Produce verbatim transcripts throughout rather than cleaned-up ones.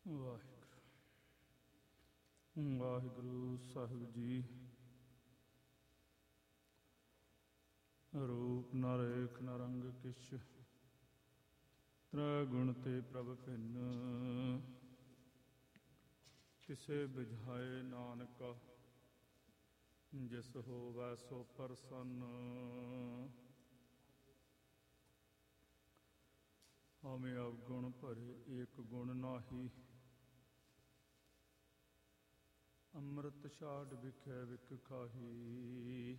ਵਾਹਿਗੁਰੂ ਵਾਹਿਗੁਰੂ ਸਾਹਿਬ ਜੀ। ਰੂਪ ਨ ਰੇਖ ਨ ਰੰਗ ਕਿਛ, ਤ੍ਰੈ ਗੁਣ ਤੇ ਪ੍ਰਭ ਭਿੰਨ। ਕਿਸੇ ਬੁਝਾਏ ਨਾਨਕਾ, ਜਿਸ ਹੋਵੈ ਸੋ ਪ੍ਰਸੰਨ। ਹਮੇ ਅਵਗੁਣ ਭਰੇ ਏਕ ਗੁਣ ਨਾਹੀ, ਅੰਮ੍ਰਿਤ ਛਾੜ ਵਿਖੇ ਵਿਖ ਖਾਹੀ।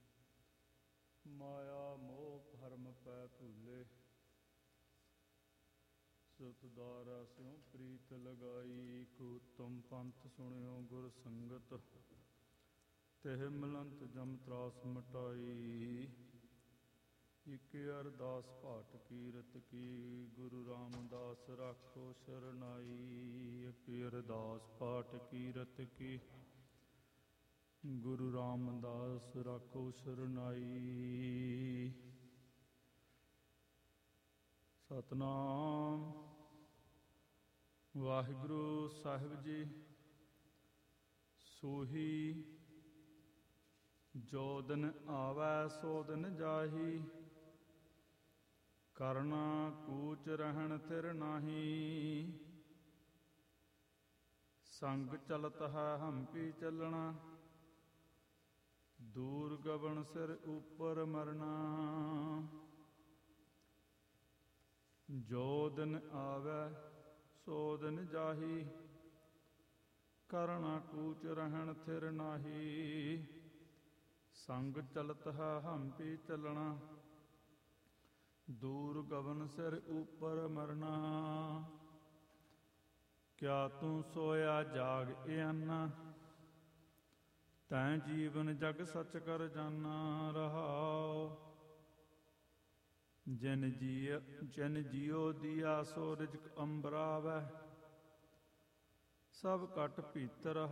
ਮਾਇਆ ਮੋਹ ਭਰਮ ਪੈ ਭੂਲੇ, ਸੁਤ ਦਾਰਾ ਸਿਉ ਪ੍ਰੀਤ ਲਗਾਈ। ਕੂਤਮ ਪੰਥ ਸੁਣਿਓ ਗੁਰ ਸੰਗਤ, ਤਿਹ ਮਿਲੰਤ ਜਮ ਤਰਾਸ ਮਟਾਈ। ਇਕ ਅਰਦਾਸ ਭਾਟ ਕੀਰਤ ਕੀ, ਗੁਰੂ ਰਾਮਦਾਸ ਰਾਖੋ ਸ਼ਰਨਾਈ। ਇਕ ਅਰਦਾਸ ਭਾਟ ਕੀਰਤ ਕੀ, ਗੁਰੂ ਰਾਮਦਾਸ ਰਾਖੋ ਸ਼ਰਨਾਈ। ਸਤਿਨਾਮ ਵਾਹਿਗੁਰੂ ਸਾਹਿਬ ਜੀ। ਸੋਹੀ ਜੋ ਦਿਨ ਆਵੈ ਸੋ ਦਿਨ ਜਾਹੀ, ਕਰਨਾ ਕੂਚ ਰਹਿਣ ਥਿਰ ਨਾਹੀ। ਸੰਗ ਚਲਤ ਹੈ ਹੰਪੀ ਚੱਲਣਾ, ਦੂਰ ਗਗਨ ਸਿਰ ਉਪਰ ਮਰਨਾ। ਜੋ ਦਿਨ ਆਵੈ ਸੋ ਦਿਨ ਜਾਹੀ, ਕਰਨਾ ਕੂਚ ਰਹਿਣ ਥਿਰ ਨਾਹੀ। ਸੰਗ ਚਲਤ ਹੈ ਹੰਪੀ ਚੱਲਣਾ, ਦੂਰ ਗਗਨ ਸਿਰ ਉਪਰ ਮਰਨਾ। ਕਿਆ ਤੂੰ ਸੋਇਆ ਜਾਗ ਇਆਨਾ, ਤੈਂ ਜੀਵਨ ਜਗ ਸੱਚ ਕਰ ਜਾਨਾ। ਰਹਾਉ ਜਿਨ ਜੀ ਜਿਨ ਜੀਉ ਦੀਆ ਸੋ ਰਿਜਕ ਅੰਬਰਾਵੈ, ਸਭ ਘਟ ਭੀਤਰ